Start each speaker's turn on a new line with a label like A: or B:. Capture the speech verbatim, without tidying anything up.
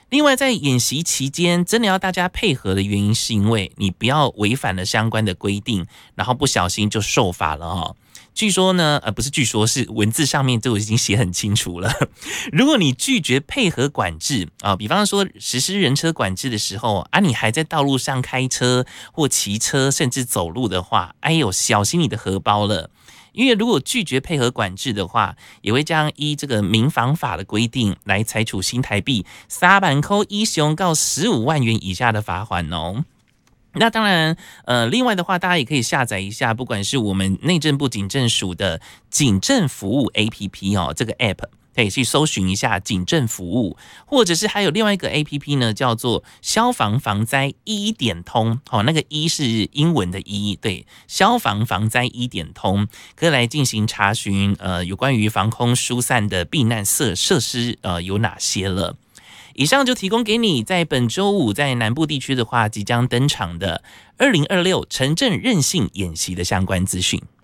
A: 另外，在演习期间，真的要大家配合的原因，是因为你不要违反了相关的规定，然后不小心就受罚了哦。据说呢，呃，不是据说，是文字上面都已经写很清楚了。如果你拒绝配合管制啊，比方说实施人车管制的时候啊，你还在道路上开车或骑车，甚至走路的话，哎呦，小心你的荷包了。因为如果拒绝配合管制的话，也会将依这个民防法的规定来裁处新台币三万块以上到十五万元以下的罚款哦。那当然，呃，另外的话，大家也可以下载一下，不管是我们内政部警政署的警政服务 A P P 哦，这个 App。可以去搜寻一下警政服务，或者是还有另外一个 A P P 呢，叫做消防防灾一点通，哦，那个一是英文的一，对，消防防灾一点通，可以来进行查询，呃，有关于防空疏散的避难设设施，呃，有哪些了。以上就提供给你在本周五在南部地区的话，即将登场的二零二六城镇韧性演习的相关资讯。